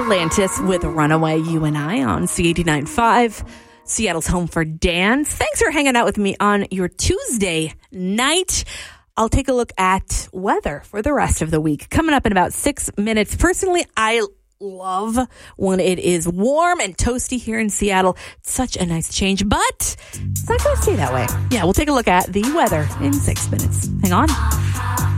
Atlantis with Runaway You and I on C89.5, Seattle's home for dance. Thanks for hanging out with me on your Tuesday night. I'll take a look at weather for the rest of the week. Coming up in about 6 minutes. Personally, I love when it is warm and toasty here in Seattle. It's such a nice change, but it's not going to stay that way. Yeah, we'll take a look at the weather in 6 minutes. Hang on.